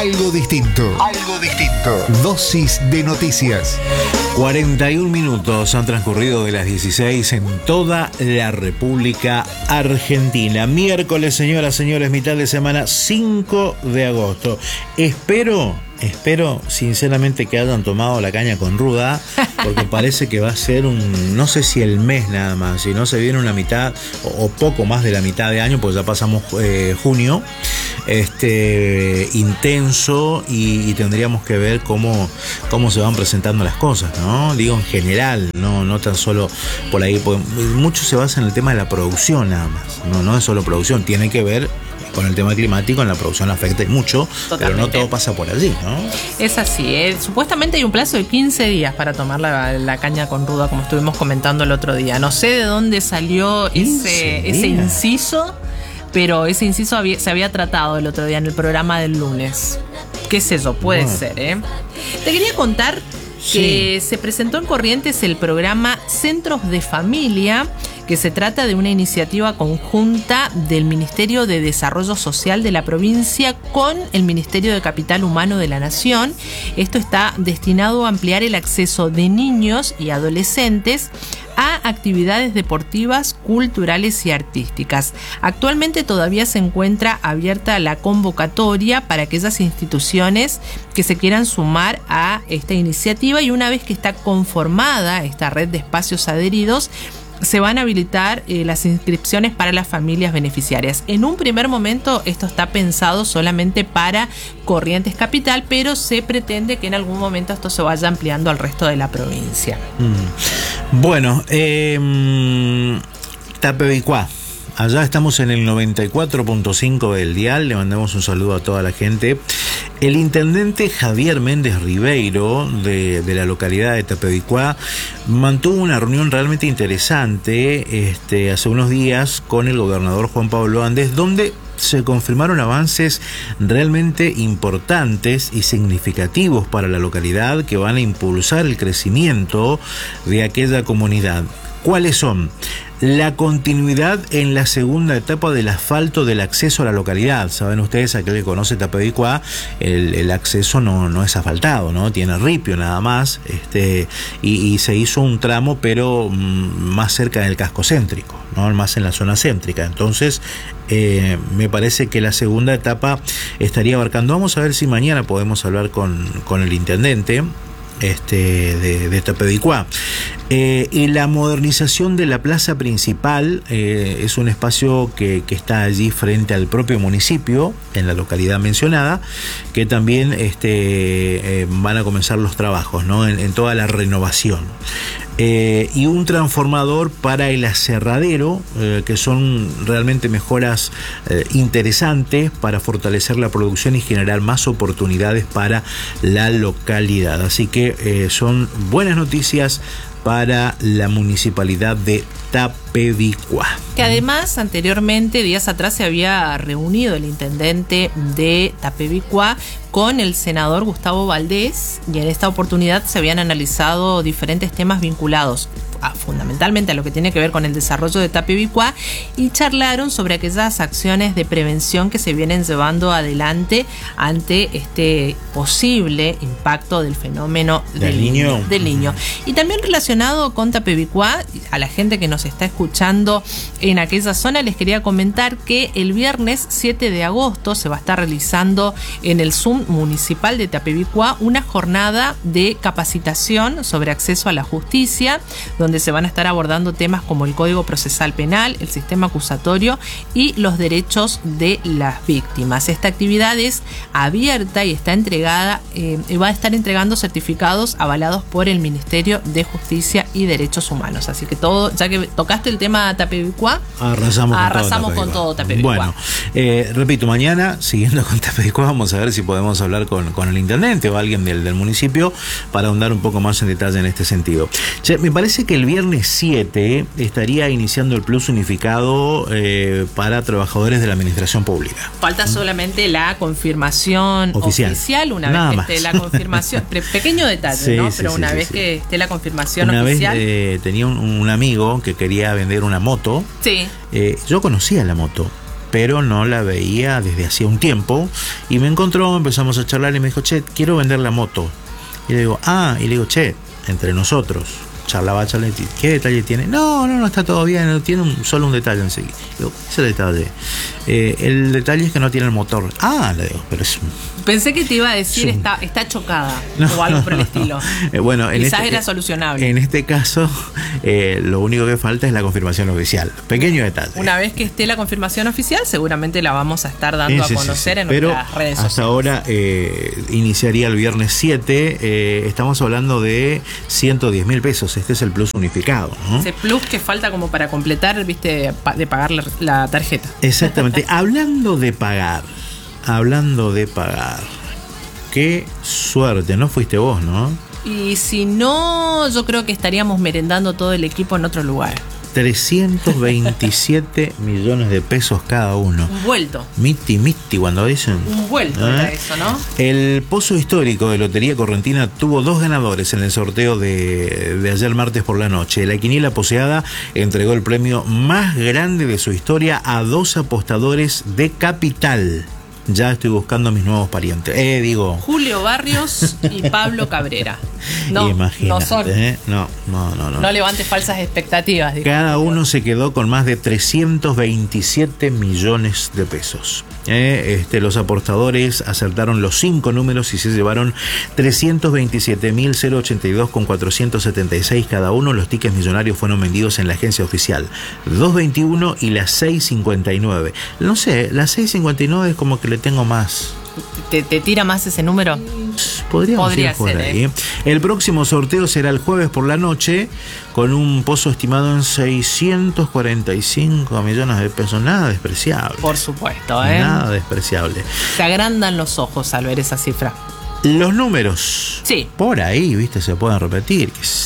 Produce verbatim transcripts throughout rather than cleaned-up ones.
Algo distinto. Algo distinto. Dosis de noticias. cuarenta y un minutos han transcurrido de las dieciséis en toda la República Argentina. Miércoles, señoras, señores, mitad de semana, cinco de agosto. Espero, espero sinceramente que hayan tomado la caña con ruda, porque parece que va a ser un, no sé si el mes nada más, si no se viene una mitad o, o poco más de la mitad de año, pues ya pasamos eh, junio, este intenso y, y tendríamos que ver cómo, cómo se van presentando las cosas, ¿no? Digo en general, no, no tan solo por ahí, porque mucho se basa en el tema de la producción nada más, no, no es solo producción, tiene que ver con el tema climático, en la producción afecta mucho. Totalmente. Pero no todo pasa por allí, ¿no? Es así, ¿eh? Supuestamente hay un plazo de quince días para tomar la, la caña con ruda, como estuvimos comentando el otro día. No sé de dónde salió ese, ese inciso, pero ese inciso había, se había tratado el otro día en el programa del lunes. ¿Qué es eso? Puede bueno. ser, ¿eh? Te quería contar que sí. se presentó en Corrientes el programa Centros de Familia, que se trata de una iniciativa conjunta del Ministerio de Desarrollo Social de la provincia con el Ministerio de Capital Humano de la Nación. Esto está destinado a ampliar el acceso de niños y adolescentes a actividades deportivas, culturales y artísticas. Actualmente todavía se encuentra abierta la convocatoria para aquellas instituciones que se quieran sumar a esta iniciativa, y una vez que está conformada esta red de espacios adheridos, se van a habilitar eh, las inscripciones para las familias beneficiarias. En un primer momento esto está pensado solamente para Corrientes Capital, pero se pretende que en algún momento esto se vaya ampliando al resto de la provincia. Mm. Bueno, eh, Tapebicuá. Allá estamos en el noventa y cuatro punto cinco del dial, le mandamos un saludo a toda la gente. El intendente Javier Méndez Ribeiro de, de la localidad de Tapebicuá mantuvo una reunión realmente interesante este, hace unos días con el gobernador Juan Pablo Andes, donde se confirmaron avances realmente importantes y significativos para la localidad que van a impulsar el crecimiento de aquella comunidad. ¿Cuáles son? La continuidad en la segunda etapa del asfalto del acceso a la localidad. Saben ustedes, aquel que conoce Tapebicuá, el, el acceso no, no es asfaltado, ¿no? Tiene ripio nada más, este, y, y se hizo un tramo, pero mm, más cerca del casco céntrico, ¿no? Más en la zona céntrica. Entonces, eh, me parece que la segunda etapa estaría abarcando. Vamos a ver si mañana podemos hablar con, con el intendente este, de, de Tapebicuá. Eh, y la modernización de la plaza principal eh, es un espacio que, que está allí frente al propio municipio, en la localidad mencionada, que también este, eh, van a comenzar los trabajos, ¿no? en, en toda la renovación. Eh, y un transformador para el aserradero, eh, que son realmente mejoras eh, interesantes para fortalecer la producción y generar más oportunidades para la localidad. Así que eh, son buenas noticias para la municipalidad de Tapebicuá. Que además, anteriormente, días atrás, se había reunido el intendente de Tapebicuá con el senador Gustavo Valdés, y en esta oportunidad se habían analizado diferentes temas vinculados a, fundamentalmente a lo que tiene que ver con el desarrollo de Tapebicuá, y charlaron sobre aquellas acciones de prevención que se vienen llevando adelante ante este posible impacto del fenómeno del, del niño. del niño. Y también relacionado con Tapebicuá, a la gente que nos está escuchando en aquella zona, les quería comentar que el viernes siete de agosto se va a estar realizando en el Zoom municipal de Tapebicuá una jornada de capacitación sobre acceso a la justicia, donde se van a estar abordando temas como el Código Procesal Penal, el sistema acusatorio y los derechos de las víctimas. Esta actividad es abierta y está entregada, eh, va a estar entregando certificados avalados por el Ministerio de Justicia y Derechos Humanos. Así que todo, ya que tocaste el tema Tapebicuá, arrasamos, arrasamos con todo Tapebicuá. Bueno, eh, repito, mañana, siguiendo con Tapebicuá, vamos a ver si podemos hablar con, con el intendente o alguien del, del municipio para ahondar un poco más en detalle en este sentido. Che, me parece que el viernes siete estaría iniciando el plus unificado eh, para trabajadores de la administración pública. Falta solamente la confirmación oficial, oficial una Nada vez que más. esté la confirmación, pequeño detalle, sí, ¿no? Sí, Pero sí, una sí, vez sí. que esté la confirmación una oficial. Una vez eh, tenía un, un amigo que quería vender una moto. Sí. Eh, yo conocía la moto. pero no la veía desde hacía un tiempo. Y me encontró, empezamos a charlar y me dijo, che, quiero vender la moto. Y le digo, ah, y le digo, che, entre nosotros. Charlaba, charlaba, ¿qué detalle tiene? No, no, no, está todo bien, tiene un, solo un detalle en sí. Digo, ese detalle. Eh, el detalle es que no tiene el motor. Ah, le digo, pero es... Pensé que te iba a decir sí. está, está chocada no, o algo no, por el no, estilo. No. Eh, bueno, en Quizás este, era solucionable. En este caso, eh, lo único que falta es la confirmación oficial. Pequeño detalle. Una vez que esté la confirmación oficial, seguramente la vamos a estar dando sí, a conocer sí, sí, sí. en Pero nuestras redes sociales. Hasta ahora eh, iniciaría el viernes siete. Eh, estamos hablando de ciento diez mil pesos. Este es el plus unificado, ¿no? Ese plus que falta como para completar, viste, de pagar la, la tarjeta. Exactamente. Hablando de pagar, hablando de pagar. Qué suerte, no fuiste vos, ¿no? Y si no, yo creo que estaríamos merendando todo el equipo en otro lugar. trescientos veintisiete millones de pesos cada uno. Un vuelto. Miti, miti, cuando dicen. Un vuelto ¿eh? Era eso, ¿no? El Pozo Histórico de Lotería Correntina tuvo dos ganadores en el sorteo de, de ayer martes por la noche. La quiniela poseada entregó el premio más grande de su historia a dos apostadores de Capital. Ya estoy buscando a mis nuevos parientes. Eh, digo. Julio Barrios y Pablo Cabrera. No, imagínate, no son. ¿eh? No, no, no, no. No levantes falsas expectativas. Cada uno se quedó con más de trescientos veintisiete millones de pesos. Eh, este, los aportadores acertaron los cinco números y se llevaron trescientos veintisiete mil ochenta y dos con cuatrocientos setenta y seis cada uno. Los tickets millonarios fueron vendidos en la agencia oficial doscientos veintiuno y la seiscientos cincuenta y nueve. No sé, la seiscientos cincuenta y nueve es como que le tengo más. ¿Te, te tira más ese número? Podríamos Podría ir por ser, ahí. ¿eh? El próximo sorteo será el jueves por la noche, con un pozo estimado en seiscientos cuarenta y cinco millones de pesos. Nada despreciable. Por supuesto, ¿eh? Nada despreciable. Se agrandan los ojos al ver esa cifra. Los números. Sí. Por ahí, viste, se pueden repetir.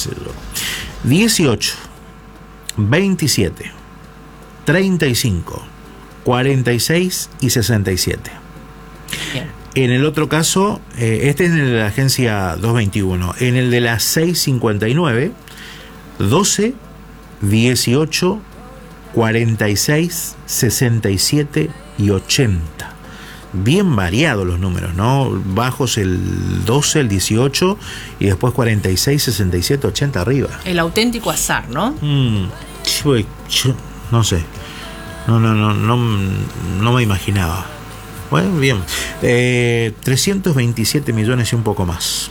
dieciocho, veintisiete, treinta y cinco, cuarenta y seis y sesenta y siete. Bien. En el otro caso, eh, este es en el de la agencia doscientos veintiuno. En el de la seiscientos cincuenta y nueve, doce, dieciocho, cuarenta y seis, sesenta y siete y ochenta. Bien variados los números, ¿no? Bajos el doce, el dieciocho y después cuarenta y seis, sesenta y siete, ochenta arriba. El auténtico azar, ¿no? Mm, yo, yo, no sé. No, no, no, no, no me imaginaba. Bueno, bien. Eh, trescientos veintisiete millones y un poco más.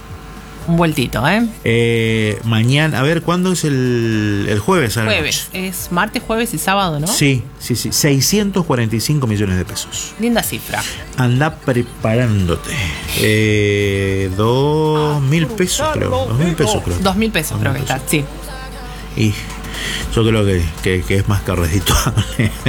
Un vueltito, ¿eh? eh mañana, a ver, ¿cuándo es el, el jueves? Jueves. Es martes, jueves y sábado, ¿no? Sí, sí, sí. seiscientos cuarenta y cinco millones de pesos. Linda cifra. Anda preparándote. Eh, dos mil pesos, creo. Dos mil pesos, creo. Dos mil pesos, creo que está, sí. Y yo creo que, que, que es más que redituable.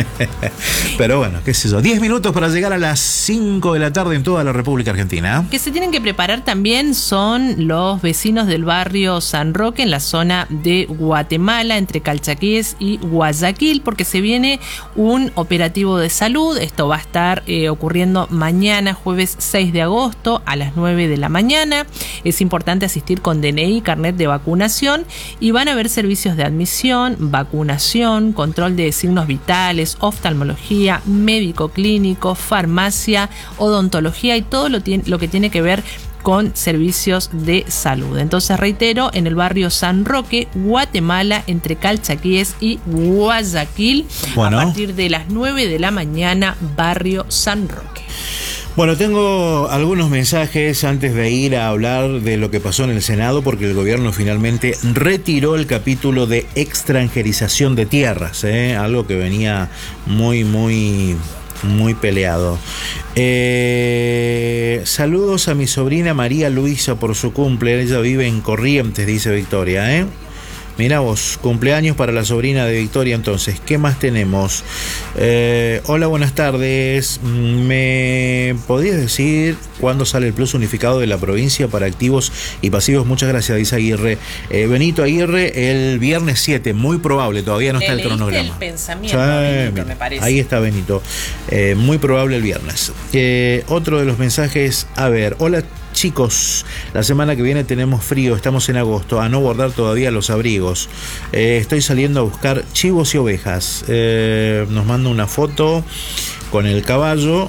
Pero bueno, qué sé yo. Diez minutos para llegar a las cinco de la tarde en toda la República Argentina. Que se tienen que preparar también son los vecinos del barrio San Roque en la zona de Guatemala, entre Calchaquíes y Guayaquil, porque se viene un operativo de salud. Esto va a estar eh, ocurriendo mañana, jueves seis de agosto, a las nueve de la mañana. Es importante asistir con D N I, carnet de vacunación, y van a haber servicios de admisión, vacunación, control de signos vitales, oftalmología, médico clínico, farmacia, odontología y todo lo, tiene, lo que tiene que ver con servicios de salud. Entonces, reitero, en el barrio San Roque, Guatemala, entre Calchaquíes y Guayaquil, bueno, a partir de las nueve de la mañana, barrio San Roque. Bueno, tengo algunos mensajes antes de ir a hablar de lo que pasó en el Senado, porque el gobierno finalmente retiró el capítulo de extranjerización de tierras, ¿eh? Algo que venía muy, muy, muy peleado. Eh, saludos a mi sobrina María Luisa por su cumple. Ella vive en Corrientes, dice Victoria, ¿eh? Mira vos, cumpleaños para la sobrina de Victoria. Entonces, ¿qué más tenemos? Eh, hola, buenas tardes. ¿Me podrías decir cuándo sale el plus unificado de la provincia para activos y pasivos? Muchas gracias, dice Aguirre. Eh, Benito Aguirre, el viernes siete, muy probable, todavía no está el cronograma. El pensamiento, Benito, me parece. Ahí está Benito, eh, muy probable el viernes. Eh, otro de los mensajes, a ver, hola chicos, la semana que viene tenemos frío, estamos en agosto, a no guardar todavía los abrigos. Eh, estoy saliendo a buscar chivos y ovejas. Eh, nos manda una foto con el caballo,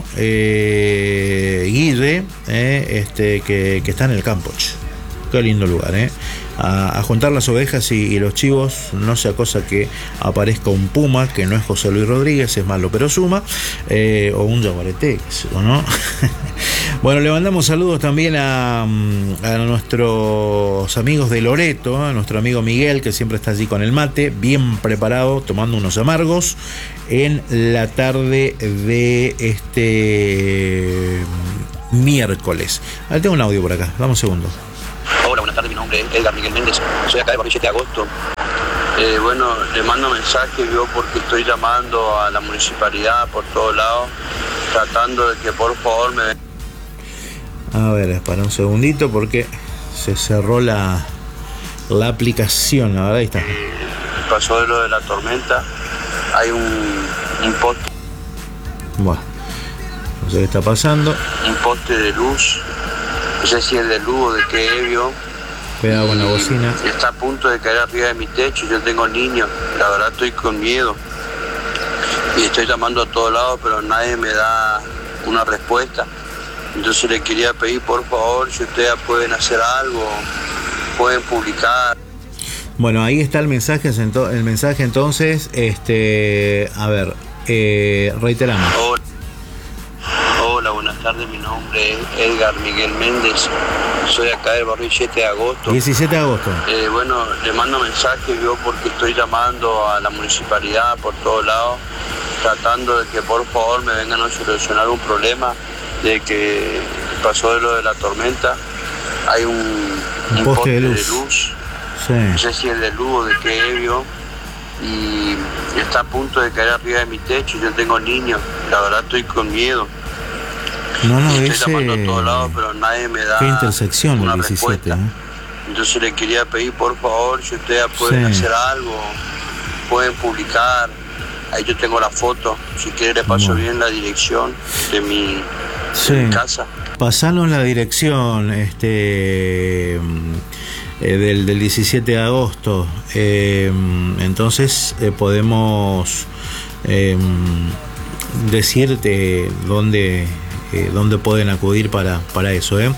eh, Guille, eh, este, que, que está en el campo. Qué lindo lugar, ¿eh? A, a juntar las ovejas y, y los chivos, no sea cosa que aparezca un puma, que no es José Luis Rodríguez, es malo pero suma, eh, o un yaguareté, ¿o no? Bueno, le mandamos saludos también a, a nuestros amigos de Loreto, a nuestro amigo Miguel, que siempre está allí con el mate, bien preparado, tomando unos amargos, en la tarde de este miércoles. A ver, tengo un audio por acá, dame un segundo. Hola, buenas tardes, mi nombre es Edgar Miguel Méndez, soy acá de Barrio siete de agosto. Eh, bueno, le mando mensaje yo porque estoy llamando a la municipalidad por todos lados, tratando de que por favor me... A ver, espera un segundito porque se cerró la, la aplicación, la verdad, ahí está. Eh, pasó de lo de la tormenta, hay un, un poste... Bueno, no sé qué está pasando. Un poste de luz, no sé si es de luz o de qué vio. Cuidado con la bocina. Está a punto de caer arriba de mi techo, yo tengo niños, la verdad estoy con miedo. Y estoy llamando a todos lados, pero nadie me da una respuesta. Entonces le quería pedir por favor si ustedes pueden hacer algo, pueden publicar. Bueno, ahí está el mensaje, el mensaje entonces, este, a ver, eh, reiteramos. Hola. Hola, buenas tardes, mi nombre es Edgar Miguel Méndez, soy acá del barrio siete de agosto. diecisiete de agosto. Eh, bueno, le mando mensaje yo porque estoy llamando a la municipalidad por todos lados, tratando de que por favor me vengan a solucionar un problema de que pasó de lo de la tormenta. Hay un, un, un poste, poste de luz, de luz. Sí. No sé si es de luz o de qué vio, y está a punto de caer arriba de mi techo, yo tengo niños, la verdad estoy con miedo. No, no, estoy ese... llamando a todos lados, pero nadie me da qué intersección una el diecisiete, respuesta. ¿eh? Entonces le quería pedir por favor si ustedes pueden Sí. hacer algo, pueden publicar. Ahí yo tengo la foto, si quiere le paso Bueno. bien la dirección de mi, Sí. de mi casa. Pasanos la dirección, este... Eh, del, del diecisiete de agosto, eh, entonces eh, podemos eh, decirte dónde, eh, dónde pueden acudir para, para eso. ¿eh?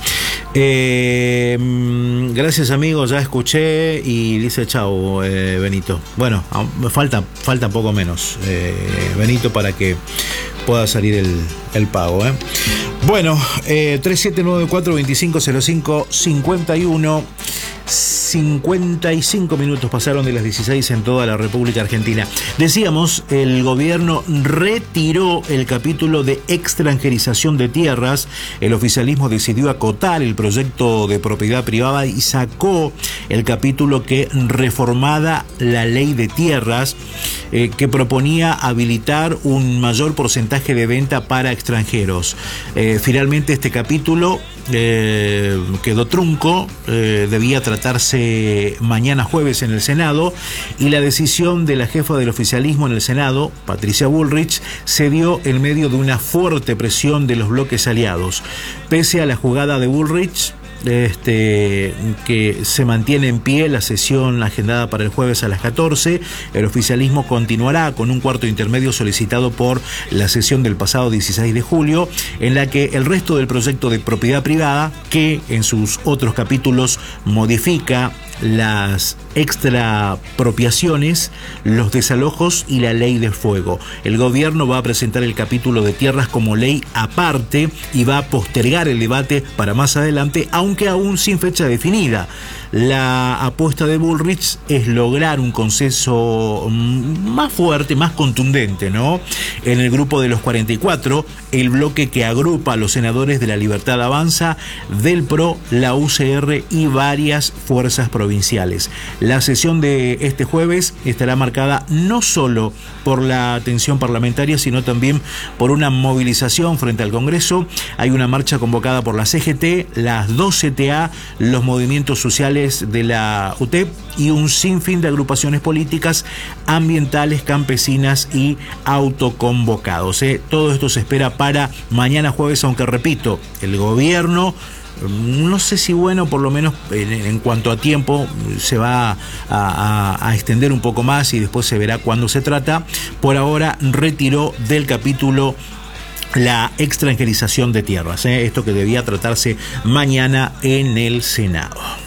Eh, gracias amigos, ya escuché y dice chau eh, Benito. Bueno, falta, falta poco menos, eh, Benito, para que pueda salir el, el pago. ¿eh? Bueno, eh, tres siete nueve cuatro, dos cinco cero cinco, cincuenta y uno. cincuenta y cinco minutos pasaron de las dieciséis en toda la República Argentina. Decíamos, el gobierno retiró el capítulo de extranjerización de tierras. El oficialismo decidió acotar el proyecto de propiedad privada y sacó el capítulo que reformaba la ley de tierras, eh, que proponía habilitar un mayor porcentaje de venta para extranjeros. Eh, finalmente este capítulo Eh, quedó trunco, eh, debía tratarse mañana jueves en el Senado, y la decisión de la jefa del oficialismo en el Senado, Patricia Bullrich, se dio en medio de una fuerte presión de los bloques aliados. Pese a la jugada de Bullrich, Este, que se mantiene en pie la sesión agendada para el jueves a las catorce. El oficialismo continuará con un cuarto intermedio solicitado por la sesión del pasado dieciséis de julio, en la que el resto del proyecto de propiedad privada, que en sus otros capítulos modifica las extrapropiaciones, los desalojos y la ley de fuego. El gobierno va a presentar el capítulo de tierras como ley aparte y va a postergar el debate para más adelante, aunque aún sin fecha definida. La apuesta de Bullrich es lograr un consenso más fuerte, más contundente, ¿no? En el grupo de los cuarenta y cuatro, el bloque que agrupa a los senadores de La Libertad Avanza, del P R O, la U C R y varias fuerzas provinciales. La sesión de este jueves estará marcada no solo por la atención parlamentaria, sino también por una movilización frente al Congreso. Hay una marcha convocada por la C G T, las dos C T A, los movimientos sociales de la U T E P y un sinfín de agrupaciones políticas, ambientales, campesinas y autoconvocados. ¿eh? Todo esto se espera para mañana jueves, aunque repito, el gobierno no sé si bueno, por lo menos en, en cuanto a tiempo, se va a, a, a extender un poco más y después se verá cuándo se trata. Por ahora retiró del capítulo la extranjerización de tierras, ¿eh? Esto que debía tratarse mañana en el Senado.